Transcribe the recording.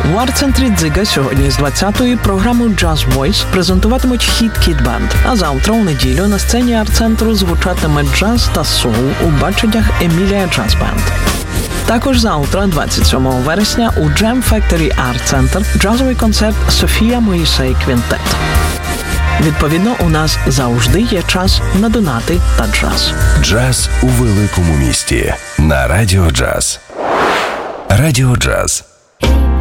В арт-центрі «Дзига» сьогодні з 20-ї програму «Jazz Voice» презентуватимуть хіт Kid Band. А завтра, у неділю, на сцені арт-центру звучатиме джаз та соул у баченнях Емілія Джаз Бенд. Також завтра, 27 вересня, у Jam Factory Art Center джазовий концерт «Софія Моїсей Квінтет». Відповідно, у нас завжди є час на донати та джаз. Джаз у великому місті на Радіо Джаз. Радіо Джаз.